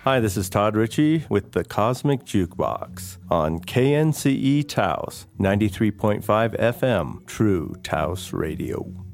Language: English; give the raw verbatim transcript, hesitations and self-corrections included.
Hi, this is Todd Ritchie with the Cosmic Jukebox on K N C E Taos, ninety-three point five F M, True Taos Radio.